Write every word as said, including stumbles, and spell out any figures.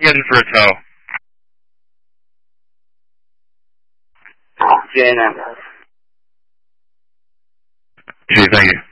in for a tow. J and M. Okay, thank you.